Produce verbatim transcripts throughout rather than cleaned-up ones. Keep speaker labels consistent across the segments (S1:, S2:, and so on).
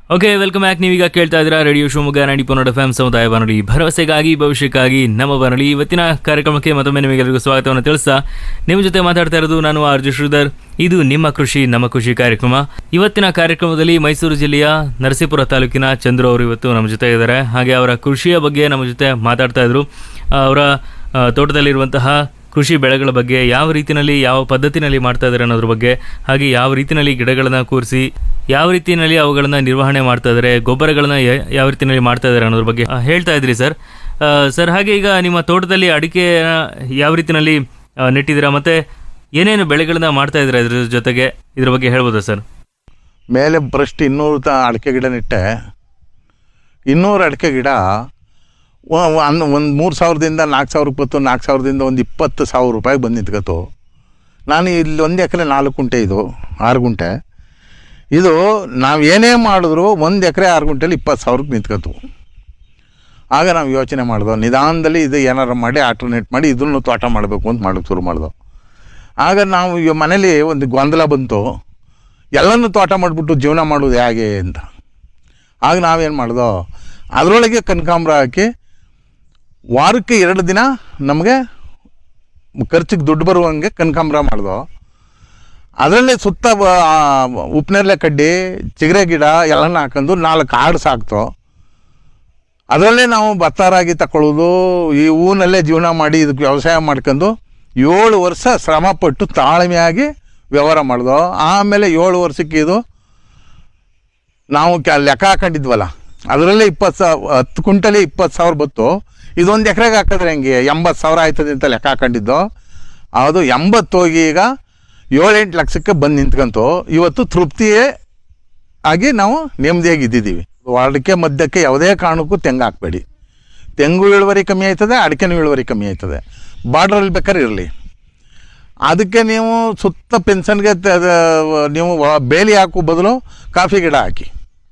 S1: Okay, welcome back. ನೀವೀಗ ಕೇಳ್ತಾ ಇದ್ದೀರಾ radio Shivamogga ninety point F M ಸಮುದಾಯ ಬಾನುಲಿ, ಭರವಸೆಗಾಗಿ ಭವಿಷ್ಯಕ್ಕಾಗಿ ನಮ್ಮ ಬಾನುಲಿ. ಇವತ್ತಿನ ಕಾರ್ಯಕ್ರಮಕ್ಕೆ ಮತ್ತೊಮ್ಮೆ ನಿಮಗೆಲ್ಲರಿಗೂ ಸ್ವಾಗತವನ್ನು ತಿಳಿಸ್ತಾ ನಿಮ್ಮ ಜೊತೆ ಮಾತಾಡ್ತಾ ಇರೋದು ನಾನು ಆರ್ ಜೆ ಶ್ರೀಧರ್. ಇದು ನಿಮ್ಮ ಕೃಷಿ ನಮ್ಮ ಖುಷಿ ಕಾರ್ಯಕ್ರಮ. ಇವತ್ತಿನ ಕಾರ್ಯಕ್ರಮದಲ್ಲಿ ಮೈಸೂರು ಜಿಲ್ಲೆಯ ನರಸೀಪುರ ತಾಲೂಕಿನ ಚಂದ್ರು ಅವರು ಇವತ್ತು ನಮ್ಮ ಜೊತೆ ಇದ್ದಾರೆ. ಹಾಗೆ ಅವರ ಕೃಷಿಯ ಬಗ್ಗೆ ನಮ್ಮ ಜೊತೆ ಮಾತಾಡ್ತಾ ಇದ್ರು. ಅವರ ತೋಟದಲ್ಲಿರುವಂತಹ ಕೃಷಿ ಬೆಳೆಗಳ ಬಗ್ಗೆ, ಯಾವ ರೀತಿಯಲ್ಲಿ ಯಾವ ಪದ್ಧತಿನಲ್ಲಿ ಮಾಡ್ತಾ ಇದ್ದಾರೆ ಅನ್ನೋದ್ರ ಬಗ್ಗೆ, ಹಾಗೆ ಯಾವ ರೀತಿಯಲ್ಲಿ ಗಿಡಗಳನ್ನು ಕೂರಿಸಿ ಯಾವ ರೀತಿಯಲ್ಲಿ ಅವುಗಳನ್ನು ನಿರ್ವಹಣೆ ಮಾಡ್ತಾ ಇದ್ದಾರೆ, ಗೊಬ್ಬರಗಳನ್ನ ಯಾವ ರೀತಿಯಲ್ಲಿ ಮಾಡ್ತಾ ಇದ್ದಾರೆ ಅನ್ನೋದ್ರ ಬಗ್ಗೆ ಹೇಳ್ತಾ ಇದ್ರಿ ಸರ್. ಸರ್, ಹಾಗೆ ಈಗ ನಿಮ್ಮ ತೋಟದಲ್ಲಿ ಅಡಿಕೆ ಯಾವ ರೀತಿಯಲ್ಲಿ ನೆಟ್ಟಿದ್ದೀರಾ ಮತ್ತು ಏನೇನು ಬೆಳೆಗಳನ್ನ ಮಾಡ್ತಾ ಇದ್ದೀರಾ, ಇದ್ರ ಜೊತೆಗೆ ಇದ್ರ ಬಗ್ಗೆ ಹೇಳ್ಬೋದಾ ಸರ್?
S2: ಮೇಲೆ ಫಸ್ಟ್ ಇನ್ನೂರು ಅಡಿಕೆ ಗಿಡ ನೆಟ್ಟೆ. ಇನ್ನೂರು ಅಡಿಕೆ ಗಿಡ ಒಂದು ಒಂದು ಮೂರು ಸಾವಿರದಿಂದ ನಾಲ್ಕು ಸಾವಿರ ಇಪ್ಪತ್ತು ನಾಲ್ಕು ಸಾವಿರದಿಂದ ಒಂದು ಇಪ್ಪತ್ತು ಸಾವಿರ ರೂಪಾಯಿಗೆ ಬಂದು ನಿಂತ್ಕೊತು. ನಾನು ಇಲ್ಲಿ ಒಂದು ಎಕರೆ ನಾಲ್ಕು ಗುಂಟೆ, ಇದು ಆರು ಗುಂಟೆ. ಇದು ನಾವು ಏನೇ ಮಾಡಿದ್ರು ಒಂದು ಎಕರೆ ಆರು ಗುಂಟೆಲಿ ಇಪ್ಪತ್ತು ಸಾವಿರಕ್ಕೆ ನಿಂತ್ಕೊತು. ಆಗ ನಾವು ಯೋಚನೆ ಮಾಡಿದೋ, ನಿಧಾನದಲ್ಲಿ ಇದು ಏನಾರು ಮಾಡಿ ಆಲ್ಟರ್ನೇಟ್ ಮಾಡಿ ಇದನ್ನು ತೋಟ ಮಾಡಬೇಕು ಅಂತ ಮಾಡೋಕ್ಕೆ ಶುರು ಮಾಡಿದೋ. ಆಗ ನಾವು ಈಗ ಮನೇಲಿ ಒಂದು ಗೊಂದಲ ಬಂತು, ಎಲ್ಲನೂ ತೋಟ ಮಾಡಿಬಿಟ್ಟು ಜೀವನ ಮಾಡೋದು ಹೇಗೆ ಅಂತ. ಆಗ ನಾವೇನು ಮಾಡಿದೋ, ಅದರೊಳಗೆ ಕನಕಾಂಬರ ಹಾಕಿ ವಾರಕ್ಕೆ ಎರಡು ದಿನ ನಮಗೆ ಖರ್ಚಿಗೆ ದುಡ್ಡು ಬರುವಂಗೆ ಕನಕಾಂಬರ ಮಾಡಿದೋ. ಅದರಲ್ಲೇ ಸುತ್ತ ಉಪ್ಪಿನೆರಳೆ ಕಡ್ಡಿ, ಚಿಗರೆ ಗಿಡ ಎಲ್ಲನ ಹಾಕೊಂಡು ನಾಲ್ಕು ಆಡು ಸಾಕ್ತೋ. ಅದರಲ್ಲೇ ನಾವು ಭತ್ತ ರಾಗಿ ತಗೊಳ್ಳೋದು, ಈ ಹೂನಲ್ಲೇ ಜೀವನ ಮಾಡಿ ಇದಕ್ಕೆ ವ್ಯವಸಾಯ ಮಾಡ್ಕೊಂಡು ಏಳು ವರ್ಷ ಶ್ರಮಪಟ್ಟು ತಾಳ್ಮೆಯಾಗಿ ವ್ಯವಹಾರ ಮಾಡಿದೋ. ಆಮೇಲೆ ಏಳು ವರ್ಷಕ್ಕೆ ಇದು ನಾವು ಕ ಲೆಕ್ಕ ಹಾಕೊಂಡಿದ್ವಲ್ಲ, ಅದರಲ್ಲೇ ಇಪ್ಪತ್ತು ಸಾವಿರ ಹತ್ತು ಕುಂಟಲಿ ಇಪ್ಪತ್ತು ಸಾವಿರ ಬತ್ತು. ಇದೊಂದು ಎಕರೆಗೆ ಹಾಕಿದ್ರೆ ಹೆಂಗೆ ಎಂಬತ್ತು ಸಾವಿರ ಆಯ್ತದೆ ಅಂತ ಲೆಕ್ಕ ಹಾಕೊಂಡಿದ್ದು. ಅದು ಎಂಬತ್ತು ಹೋಗಿ ಈಗ ಏಳೆಂಟು ಲಕ್ಷಕ್ಕೆ ಬಂದು ನಿಂತ್ಕೊಂತು. ಇವತ್ತು ತೃಪ್ತಿಯೇ ಆಗಿ ನಾವು ನೆಮ್ಮದಿಯಾಗಿ ಇದ್ದಿದ್ದೀವಿ. ಅಡಿಕೆ ಮಧ್ಯಕ್ಕೆ ಯಾವುದೇ ಕಾರಣಕ್ಕೂ ತೆಂಗು ಹಾಕಬೇಡಿ. ತೆಂಗು ಇಳುವರಿ ಕಮ್ಮಿ ಆಯ್ತದೆ, ಅಡಿಕೆನೂ ಇಳುವರಿ ಕಮ್ಮಿ ಆಯ್ತದೆ. ಬಾರ್ಡ್ರಲ್ಲಿ ಬೇಕಾದ್ರೆ ಇರಲಿ. ಅದಕ್ಕೆ ನೀವು ಸುತ್ತ ಪೆನ್ಷನ್ಗೆ ನೀವು ಬೇಲಿ ಹಾಕೋ ಬದಲು ಕಾಫಿ ಗಿಡ ಹಾಕಿ.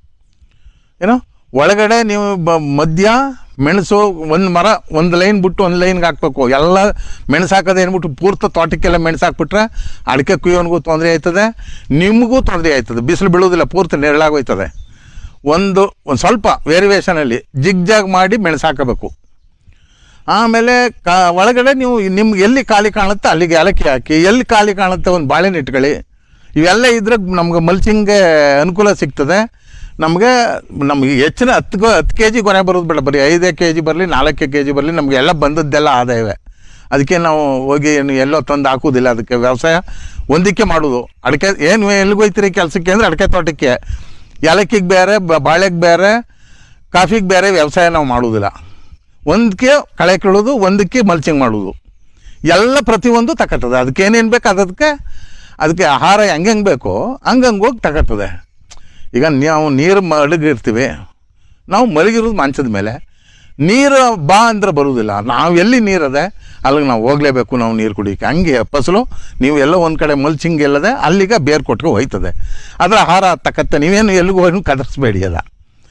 S2: ಏನೋ ಒಳಗಡೆ ನೀವು ಬ ಮಧ್ಯ ಮೆಣಸು ಒಂದು ಮರ ಒಂದು ಲೈನ್ ಬಿಟ್ಟು ಒಂದು ಲೈನ್ಗೆ ಹಾಕ್ಬೇಕು. ಎಲ್ಲ ಮೆಣಸು ಹಾಕೋದು ಏನ್ಬಿಟ್ಟು ಪೂರ್ತಿ ತೋಟಕ್ಕೆಲ್ಲ ಮೆಣಸು ಹಾಕ್ಬಿಟ್ರೆ ಅಡಿಕೆ ಕುಯ್ಯೋನಿಗೂ ತೊಂದರೆ ಆಯ್ತದೆ, ನಿಮಗೂ ತೊಂದರೆ ಆಯ್ತದೆ. ಬಿಸಿಲು ಬೀಳೋದಿಲ್ಲ, ಪೂರ್ತಿ ನೆರಳಾಗೋಯ್ತದೆ. ಒಂದು ಒಂದು ಸ್ವಲ್ಪ ವೇರಿಯೇಷನಲ್ಲಿ ಜಿಗ್ ಜಾಗ್ ಮಾಡಿ ಮೆಣಸು ಹಾಕಬೇಕು. ಆಮೇಲೆ ಕಾ ಒಳಗಡೆ ನೀವು ನಿಮ್ಗೆ ಎಲ್ಲಿ ಖಾಲಿ ಕಾಣುತ್ತೆ ಅಲ್ಲಿಗೆ ಏಲಕ್ಕಿ ಹಾಕಿ, ಎಲ್ಲಿ ಖಾಲಿ ಕಾಣುತ್ತೆ ಒಂದು ಬಾಳೆಹಣ್ಣು ಇಟ್ಕೊಳ್ಳಿ. ಇವೆಲ್ಲ ಇದ್ರೆ ನಮ್ಗೆ ಮಲ್ಚಿಂಗ್ಗೆ ಅನುಕೂಲ ಸಿಗ್ತದೆ. ನಮಗೆ ನಮಗೆ ಹೆಚ್ಚಿನ ಹತ್ತು ಹತ್ತು ಕೆ ಜಿ ಕೊನೆ ಬರೋದು ಬೇಡ, ಬರೀ ಐದೇ ಕೆ ಜಿ ಬರಲಿ, ನಾಲ್ಕೇ ಕೆ ಜಿ ಬರಲಿ, ನಮಗೆ ಎಲ್ಲ ಬಂದದ್ದೆಲ್ಲ ಆದಾಯವೇ. ಅದಕ್ಕೆ ನಾವು ಹೋಗಿ ಎಲ್ಲೋ ತಂದು ಹಾಕೋದಿಲ್ಲ. ಅದಕ್ಕೆ ವ್ಯವಸಾಯ ಒಂದಕ್ಕೆ ಮಾಡೋದು. ಅಡಿಕೆ ಏನು ಎಲ್ಲಿಗೆ ಹೋಯ್ತೀರಿ ಕೆಲಸಕ್ಕೆ ಅಂದರೆ ಅಡಿಕೆ ತೋಟಕ್ಕೆ. ಏಲಕ್ಕಿಗೆ ಬೇರೆ, ಬಾಳೆಗೆ ಬೇರೆ, ಕಾಫಿಗೆ ಬೇರೆ ವ್ಯವಸಾಯ ನಾವು ಮಾಡೋದಿಲ್ಲ. ಒಂದಕ್ಕೆ ಕಳೆ ಕೀಳೋದು, ಒಂದಕ್ಕೆ ಮಲ್ಚಿಂಗ್ ಮಾಡೋದು, ಎಲ್ಲ ಪ್ರತಿಯೊಂದು ತಗೊಳ್ತದೆ. ಅದಕ್ಕೆ ಏನೇನು ಬೇಕು ಅದಕ್ಕೆ ಅದಕ್ಕೆ ಆಹಾರ ಹೆಂಗೆ ಹೆಂಗೆ ಬೇಕೋ ಹಂಗಂಗೆ ಹೋಗಿ ತಗೊಳ್ತದೆ. ಈಗ ನಾವು ನೀರು ಮಲಗಿರ್ತೀವಿ, ನಾವು ಮಲಗಿರೋದು ಮಂಚದ ಮೇಲೆ. ನೀರು ಬಾ ಅಂದ್ರೆ ಬರೋದಿಲ್ಲ. ನಾವು ಎಲ್ಲಿ ನೀರದೆ ಅಲ್ಲಿಗೆ ನಾವು ಹೋಗಲೇಬೇಕು, ನಾವು ನೀರು ಕುಡಿಯೋಕ್ಕೆ. ಹಂಗೆ ಫಸಲು ನೀವು ಎಲ್ಲ ಒಂದು ಕಡೆ ಮಲ್ಚಿಂಗ್ ಎಲ್ಲದೆ ಅಲ್ಲಿಗೆ ಬೇರು ಕೊಟ್ಕೊ ಹೋಯ್ತದೆ. ಅದರ ಆಹಾರ ತಕ್ಕತ್ತೆ. ನೀವೇನು ಎಲ್ಲಿಗೂ ಹೋಗಿ ಕದರ್ಸ್ಬೇಡಿ. ಅದ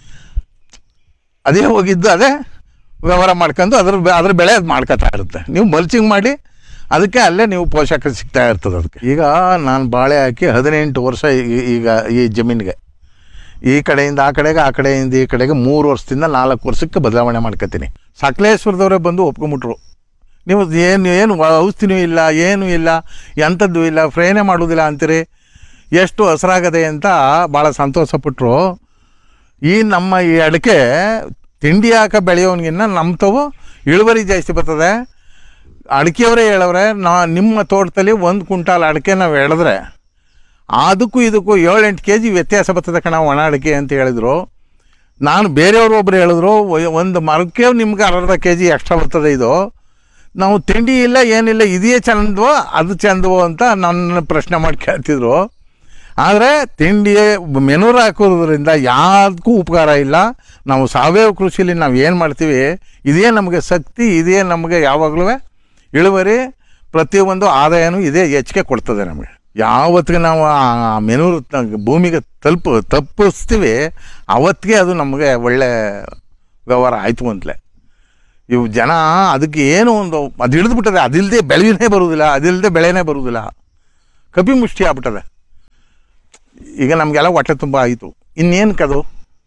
S2: ಅದೇ ಹೋಗಿದ್ದು ಅದೇ ವ್ಯವಹಾರ ಮಾಡ್ಕೊಂಡು ಅದ್ರ ಅದ್ರ ಬೆಳೆ ಅದು ಮಾಡ್ಕೊತಾ ಇರುತ್ತೆ. ನೀವು ಮಲ್ಚಿಂಗ್ ಮಾಡಿ ಅದಕ್ಕೆ ಅಲ್ಲೇ ನೀವು ಪೋಷಕ ಸಿಗ್ತಾ ಇರ್ತದೆ. ಅದಕ್ಕೆ ಈಗ ನಾನು ಬಾಳೆ ಹಾಕಿ ಹದಿನೆಂಟು ವರ್ಷ ಈಗ ಈ ಜಮೀನಿಗೆ, ಈ ಕಡೆಯಿಂದ ಆ ಕಡೆಗೆ, ಆ ಕಡೆಯಿಂದ ಈ ಕಡೆಗೆ ಮೂರು ವರ್ಷದಿಂದ ನಾಲ್ಕು ವರ್ಷಕ್ಕೆ ಬದಲಾವಣೆ ಮಾಡ್ಕೊತೀನಿ. ಸಕಲೇಶ್ವರದವರೇ ಬಂದು ಒಪ್ಕೊಂಬಿಟ್ರು, ನೀವು ಏನು ಏನು ಔಷಧಿನೂ ಇಲ್ಲ, ಏನೂ ಇಲ್ಲ, ಎಂಥದ್ದು ಇಲ್ಲ, ಫ್ರೈನೇ ಮಾಡೋದಿಲ್ಲ ಅಂತೀರಿ, ಎಷ್ಟು ಹಸಿರಾಗದೆ ಅಂತ ಭಾಳ ಸಂತೋಷಪಟ್ಟರು. ಈ ನಮ್ಮ ಈ ಅಡಿಕೆ ತಿಂಡಿ ಹಾಕ ಬೆಳೆಯೋನಿಗಿನ್ನ ನಮ್ಮ ತವು ಇಳುವರಿ ಜಾಸ್ತಿ ಬರ್ತದೆ. ಅಡಿಕೆಯವರೇ ಹೇಳವ್ರೆ, ನಾ ನಿಮ್ಮ ತೋಟದಲ್ಲಿ ಒಂದು ಕ್ವಿಂಟಾಲ್ ಅಡಿಕೆ ನಾವು ಎಳೆದ್ರೆ ಅದಕ್ಕೂ ಇದಕ್ಕೂ ಏಳೆಂಟು ಕೆ ಜಿ ವ್ಯತ್ಯಾಸ ಬರ್ತದೆ ಕಣ ಒಣ ಅಡಿಕೆ ಅಂತ ಹೇಳಿದರು. ನಾನು ಬೇರೆಯವರು ಒಬ್ಬರು ಹೇಳಿದ್ರು, ಒಂದು ಮರಕ್ಕೆ ನಿಮ್ಗೆ ಅರ್ಧ ಕೆ ಜಿ ಎಕ್ಸ್ಟ್ರಾ ಬರ್ತದೆ. ಇದು ನಾವು ತಿಂಡಿ ಇಲ್ಲ ಏನಿಲ್ಲ, ಇದೇ ಚೆಂದವೋ ಅದು ಚೆಂದವೋ ಅಂತ ನನ್ನ ಪ್ರಶ್ನೆ ಮಾಡಿ ಕೇಳ್ತಿದ್ರು. ಆದರೆ ತಿಂಡಿ ಮೆನೂರು ಹಾಕೋದ್ರಿಂದ ಯಾವುದಕ್ಕೂ ಉಪಕಾರ ಇಲ್ಲ. ನಾವು ಸಾವಯವ ಕೃಷಿಲಿ ನಾವು ಏನು ಮಾಡ್ತೀವಿ, ಇದೇ ನಮಗೆ ಶಕ್ತಿ, ಇದೇ ನಮಗೆ ಯಾವಾಗಲೂ ಇಳುವರಿ, ಪ್ರತಿಯೊಂದು ಆದಾಯನೂ ಇದೇ ಹೆಚ್ಚಿಗೆ ಕೊಡ್ತದೆ ನಮಗೆ. ಯಾವತ್ತಿಗೆ ನಾವು ಆ ಮೆನೂರು ಭೂಮಿಗೆ ತಲುಪ ತಪ್ಪಿಸ್ತೀವಿ ಅವತ್ತಿಗೆ ಅದು ನಮಗೆ ಒಳ್ಳೆ ವ್ಯವಹಾರ ಆಯಿತು ಅಂತಲೇ. ಇವು ಜನ ಅದಕ್ಕೆ ಏನು ಒಂದು ಅದು ಹಿಡಿದ್ಬಿಟ್ಟದೆ, ಅದಿಲ್ಲದೆ ಬೆಳೆನೇ ಬರುವುದಿಲ್ಲ, ಅದಿಲ್ಲದೆ ಬೆಳೆನೇ ಬರುವುದಿಲ್ಲ, ಕಪಿ ಮುಷ್ಟಿ ಆಗ್ಬಿಟ್ಟದೆ. ಈಗ ನಮಗೆಲ್ಲ ಹೊಟ್ಟೆ ತುಂಬ ಆಯಿತು, ಇನ್ನೇನು ಕದು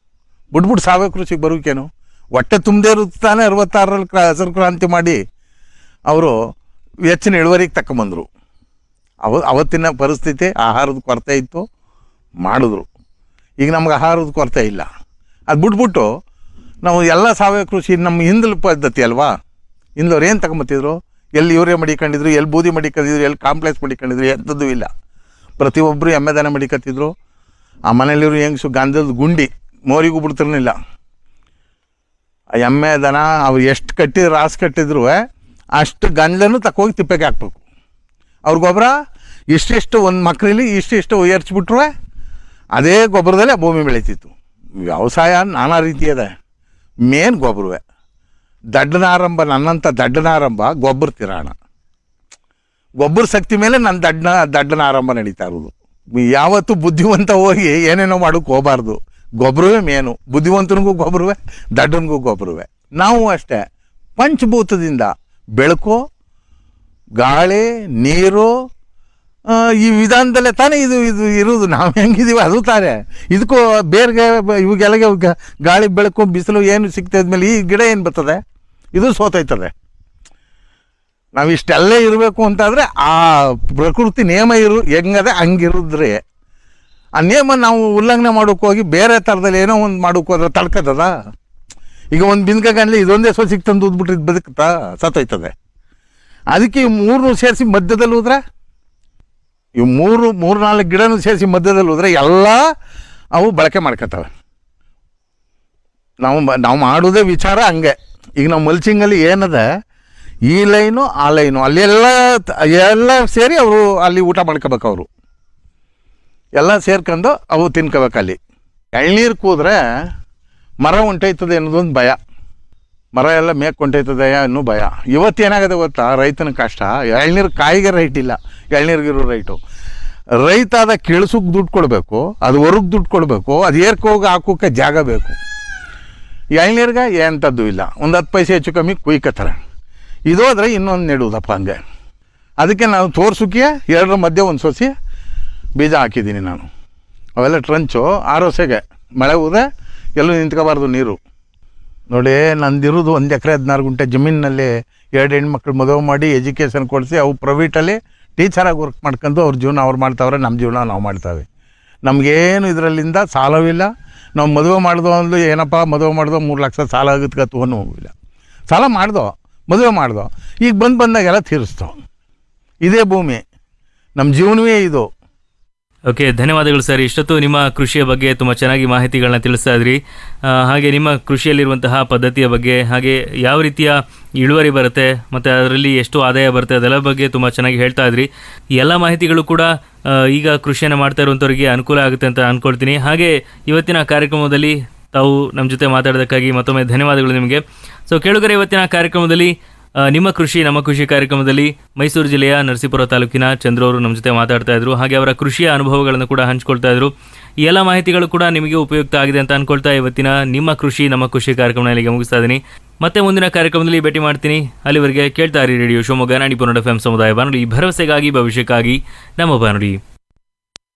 S2: ಬಿಟ್ಬಿಟ್ಟು ಸಾವಯವ ಕೃಷಿಗೆ ಬರೋಕೇನು? ಹೊಟ್ಟೆ ತುಂಬದೇ ಇರುತ್ತಾನೆ. ಅರವತ್ತಾರರಲ್ಲಿ ಕ್ರಾ ಹಸಿರು ಕ್ರಾಂತಿ ಮಾಡಿ ಅವರು ಹೆಚ್ಚಿನ ಇಳುವರಿಗೆ ತಗೊಂಬಂದರು. ಅವ ಅವತ್ತಿನ ಪರಿಸ್ಥಿತಿ ಆಹಾರದ ಕೊರತೆ ಇತ್ತು, ಮಾಡಿದ್ರು. ಈಗ ನಮ್ಗೆ ಆಹಾರದ ಕೊರತೆ ಇಲ್ಲ. ಅದು ಬಿಟ್ಬಿಟ್ಟು ನಾವು ಎಲ್ಲ ಸಾವಯವ ಕೃಷಿ ನಮ್ಮ ಹಿಂದಲ ಪದ್ಧತಿ ಅಲ್ವಾ. ಹಿಂದವ್ರು ಏನು ತಗೊಂಬತ್ತಿದ್ರು? ಎಲ್ಲಿ ಯೂರಿಯಾ ಮಡಿಕೊಂಡಿದ್ರು, ಎಲ್ಲಿ ಬೂದಿ ಮಡಿಕೊಂಡಿದ್ರು, ಎಲ್ಲಿ ಕಾಂಪ್ಲೆಕ್ಸ್ ಮಡಿಕೊಂಡಿದ್ರು, ಎಂಥದ್ದು ಇಲ್ಲ. ಪ್ರತಿಯೊಬ್ಬರು ಎಮ್ಮೆ ದನ ಮಡಿಕತ್ತಿದ್ರು. ಆ ಮನೇಲಿರೋ ಹೆಂಗಸು ಗಂಧದ ಗುಂಡಿ ಮೋರಿಗೂ ಬಿಡ್ತಿರ್ಲಿಲ್ಲ. ಆ ಎಮ್ಮೆ ದನ ಅವ್ರು ಎಷ್ಟು ಕಟ್ಟಿದ್ರು, ರಾಸು ಕಟ್ಟಿದ್ರು ಅಷ್ಟು ಗಂಜಲನ್ನು ತಕೋಗಿ ತಿಪ್ಪೆಗೆ ಹಾಕ್ಬೇಕು. ಅವ್ರ ಗೊಬ್ಬರ ಇಷ್ಟಿಷ್ಟು ಒಂದು ಮಕ್ರಲ್ಲಿ ಇಷ್ಟಿಷ್ಟು ಎರ್ಚ್ಬಿಟ್ರು ಅದೇ ಗೊಬ್ಬರದಲ್ಲೇ ಭೂಮಿ ಬೆಳೀತಿತ್ತು. ವ್ಯವಸಾಯ ನಾನಾ ರೀತಿ ಇದೆ. ಮೇನ್ ಗೊಬ್ಬರವೇ. ದಡ್ಡನಾರಂಭ, ನನ್ನಂಥ ದಡ್ಡನಾರಂಭ ಗೊಬ್ಬರ ತಿರಾಣ. ಗೊಬ್ಬರ ಶಕ್ತಿ ಮೇಲೆ ನನ್ನ ದಡ್ಡನ ದಡ್ಡನ ಆರಂಭ ನಡೀತಾ ಇರೋದು. ಯಾವತ್ತೂ ಬುದ್ಧಿವಂತ ಹೋಗಿ ಏನೇನೋ ಮಾಡೋಕ್ಕೆ ಹೋಗಬಾರ್ದು. ಗೊಬ್ಬರವೇ ಮೇನು. ಬುದ್ಧಿವಂತನಿಗೂ ಗೊಬ್ಬರವೇ, ದಡ್ಡನಿಗೂ ಗೊಬ್ಬರವೇ. ನಾವು ಅಷ್ಟೇ ಪಂಚಭೂತದಿಂದ ಬೆಳಕು, ಗಾಳಿ, ನೀರು, ಈ ವಿಧಾನದಲ್ಲೇ ತಾನೇ ಇದು ಇದು ಇರೋದು. ನಾವು ಹೆಂಗಿದೀವಿ ಅದು ತಾನೇ. ಇದಕ್ಕೂ ಬೇರೆ ಇವಾಗೆಲ್ಲಗೆ ಗಾಳಿ, ಬೆಳಕು, ಬಿಸಿಲು ಏನು ಸಿಗ್ತಾಯಿದ್ಮೇಲೆ ಈ ಗಿಡ ಏನು ಬರ್ತದೆ? ಇದು ಸೋತೈತದೆ. ನಾವು ಇಷ್ಟೆಲ್ಲೇ ಇರಬೇಕು ಅಂತಾದರೆ ಆ ಪ್ರಕೃತಿ ನಿಯಮ ಇರು ಹೆಂಗದೆ ಹಂಗಿರಿದ್ರೆ, ಆ ನಿಯಮ ನಾವು ಉಲ್ಲಂಘನೆ ಮಾಡೋಕ್ಕೆ ಹೋಗಿ ಬೇರೆ ಥರದಲ್ಲಿ ಏನೋ ಒಂದು ಮಾಡೋಕ್ಕೆ ಹೋದ್ರೆ ತಡ್ಕತ್ತದ. ಈಗ ಒಂದು ಬಿನ್ಕಾಗಂಡ್ಲಿ ಇದೊಂದೇ ಸೊ ಸಿಕ್ತಂದು ಊದ್ಬಿಟ್ರೆ ಇದು ಬದುಕುತ್ತಾ? ಸತ್ತೋಯ್ತದೆ. ಅದಕ್ಕೆ ಈ ಮೂರನ್ನೂ ಸೇರಿಸಿ ಮಧ್ಯದಲ್ಲಿ ಹೋದ್ರೆ, ಇವು ಮೂರು ಮೂರು ನಾಲ್ಕು ಗಿಡನೂ ಸೇರಿಸಿ ಮಧ್ಯದಲ್ಲಿ ಹೋದರೆ ಎಲ್ಲ ಅವು ಬಳಕೆ ಮಾಡ್ಕೊತವೆ. ನಾವು ನಾವು ಮಾಡೋದೇ ವಿಚಾರ ಹಂಗೆ. ಈಗ ನಾವು ಮಲ್ಚಿಂಗಲ್ಲಿ ಏನದೆ, ಈ ಲೈನು ಆ ಲೈನು ಅಲ್ಲೆಲ್ಲ ಎಲ್ಲ ಸೇರಿ ಅವರು ಅಲ್ಲಿ ಊಟ ಮಾಡ್ಕೋಬೇಕು. ಅವರು ಎಲ್ಲ ಸೇರ್ಕೊಂಡು ಅವು ತಿನ್ಕೋಬೇಕು. ಅಲ್ಲಿ ಎಳ್ನೀರು ಕೂದ್ರೆ ಮರ ಹೊಂಟೈತದೆ ಅನ್ನೋದೊಂದು ಭಯ. ಮರ ಎಲ್ಲ ಮೇಕ್ ಹೊಂಟೈತದೆ ಅನ್ನೋ ಭಯ. ಇವತ್ತೇನಾಗದೆ ಗೊತ್ತಾ? ರೈತನ ಕಷ್ಟ. ಎಳ್ನೀರು ಕಾಯಿಗೆ ರೈಟ್ ಇಲ್ಲ, ಎಳ್ನೀರಿಗಿರೋ ರೈಟು. ರೈತ ಅದ ಕಿಳ್ಸೋಕೆ ದುಡ್ಡು ಕೊಡಬೇಕು, ಅದು ಹೊರಗೆ ದುಡ್ಡು ಕೊಡಬೇಕು, ಅದು ಏರ್ಕೋಗಿ ಹಾಕೋಕ್ಕೆ ಜಾಗ ಬೇಕು. ಎಳ್ನೀರ್ಗೆ ಎಂಥದ್ದು ಇಲ್ಲ. ಒಂದು ಹತ್ತು ಪೈಸೆ ಹೆಚ್ಚು ಕಮ್ಮಿ ಕುಯ್ಕತ್ತಾರೆ. ಇದೋದ್ರೆ ಇನ್ನೊಂದು ನೆಡುವುದಪ್ಪ ಹಂಗೆ. ಅದಕ್ಕೆ ನಾವು ತೋರ್ಸೋಕೆ ಎರಡರ ಮಧ್ಯೆ ಒಂದು ಸೊಸಿ ಬೀಜ ಹಾಕಿದ್ದೀನಿ ನಾನು. ಅವೆಲ್ಲ ಟ್ರಂಚು ಆರೋಸೆಗೆ ಮಳೆ ಹೋದೆ ಎಲ್ಲೂ ನಿಂತ್ಕೋಬಾರ್ದು ನೀರು. ನೋಡಿ, ನಂದಿರೋದು ಒಂದು ಎಕರೆ ಹದಿನಾರು ಗುಂಟೆ ಜಮೀನಿನಲ್ಲಿ ಎರಡು ಹೆಣ್ಮಕ್ಳು ಮದುವೆ ಮಾಡಿ ಎಜುಕೇಷನ್ ಕೊಡಿಸಿ ಅವು ಪ್ರೈವೇಟಲ್ಲಿ ಟೀಚರಾಗಿ ವರ್ಕ್ ಮಾಡ್ಕೊಂಡು ಅವ್ರ ಜೀವನ ಅವ್ರು ಮಾಡ್ತಾವ್ರೆ, ನಮ್ಮ ಜೀವನ ನಾವು ಮಾಡ್ತಾವೆ. ನಮಗೇನು ಇದರಲ್ಲಿಂದ ಸಾಲವಿಲ್ಲ. ನಾವು ಮದುವೆ ಮಾಡ್ದೋ ಅಂದ್ಲು ಏನಪ್ಪ ಮದುವೆ ಮಾಡ್ದೋ ಮೂರು ಲಕ್ಷ ಸಾಲ ಆಗುತ್ತೋ ಅನ್ನೋ ಇಲ್ಲ. ಸಾಲ ಮಾಡ್ದೋ, ಮದುವೆ ಮಾಡ್ದೋ, ಈಗ ಬಂದು ಬಂದಾಗೆಲ್ಲ ತೀರಿಸ್ತೋ. ಇದೇ ಭೂಮಿ, ನಮ್ಮ ಜೀವನವೇ ಇದು.
S1: ಓಕೆ, ಧನ್ಯವಾದಗಳು ಸರ್. ಇಷ್ಟೊತ್ತು ನಿಮ್ಮ ಕೃಷಿಯ ಬಗ್ಗೆ ತುಂಬ ಚೆನ್ನಾಗಿ ಮಾಹಿತಿಗಳನ್ನ ತಿಳಿಸ್ತಾ ಇದ್ರಿ. ಹಾಗೆ ನಿಮ್ಮ ಕೃಷಿಯಲ್ಲಿರುವಂತಹ ಪದ್ಧತಿಯ ಬಗ್ಗೆ, ಹಾಗೆ ಯಾವ ರೀತಿಯ ಇಳುವರಿ ಬರುತ್ತೆ ಮತ್ತು ಅದರಲ್ಲಿ ಎಷ್ಟು ಆದಾಯ ಬರುತ್ತೆ ಅದೆಲ್ಲ ಬಗ್ಗೆ ತುಂಬ ಚೆನ್ನಾಗಿ ಹೇಳ್ತಾ ಇದ್ರಿ. ಈ ಎಲ್ಲ ಮಾಹಿತಿಗಳು ಕೂಡ ಈಗ ಕೃಷಿಯನ್ನು ಮಾಡ್ತಾ ಇರುವಂಥವ್ರಿಗೆ ಅನುಕೂಲ ಆಗುತ್ತೆ ಅಂತ ಅಂದ್ಕೊಳ್ತೀನಿ. ಹಾಗೆ ಇವತ್ತಿನ ಕಾರ್ಯಕ್ರಮದಲ್ಲಿ ತಾವು ನಮ್ಮ ಜೊತೆ ಮಾತಾಡೋದಕ್ಕಾಗಿ ಮತ್ತೊಮ್ಮೆ ಧನ್ಯವಾದಗಳು ನಿಮಗೆ. ಸೊ ಕೇಳುಗರೆ, ಇವತ್ತಿನ ಕಾರ್ಯಕ್ರಮದಲ್ಲಿ ನಿಮ್ಮ ಕೃಷಿ ನಮ್ಮ ಕೃಷಿ ಕಾರ್ಯಕ್ರಮದಲ್ಲಿ ಮೈಸೂರು ಜಿಲ್ಲೆಯ ನರಸೀಪುರ ತಾಲೂಕಿನ ಚಂದ್ರು ಅವರು ನಮ್ಮ ಜೊತೆ ಮಾತಾಡ್ತಾ ಇದ್ರು. ಹಾಗೆ ಅವರ ಕೃಷಿಯ ಅನುಭವಗಳನ್ನು ಕೂಡ ಹಂಚ್ಕೊಳ್ತಾ ಇದ್ರು. ಈ ಎಲ್ಲ ಮಾಹಿತಿಗಳು ಕೂಡ ನಿಮಗೆ ಉಪಯುಕ್ತ ಆಗಿದೆ ಅಂತ ಅನ್ಕೊಳ್ತಾ ಇವತ್ತಿನ ನಿಮ್ಮ ಕೃಷಿ ನಮ್ಮ ಕೃಷಿ ಕಾರ್ಯಕ್ರಮ ಇಲ್ಲಿಗೆ ಮುಗಿಸ್ತಾ ಇದ್ದೀನಿ. ಮತ್ತೆ ಮುಂದಿನ ಕಾರ್ಯಕ್ರಮದಲ್ಲಿ ಭೇಟಿ ಮಾಡ್ತೀನಿ. ಅಲ್ಲಿವರೆಗೆ ಕೇಳ್ತಾ ಇರಿ ರೇಡಿಯೋ ಶಿವಮೊಗ್ಗ ನಾಡಿ ಪುನಡ ಎಫ್ ಎಂ ಸಮುದಾಯ ಬಾನುಲಿ, ಭರವಸೆಗಾಗಿ ಭವಿಷ್ಯಕ್ಕಾಗಿ ನಮ್ಮ ಬಾನುಲಿ.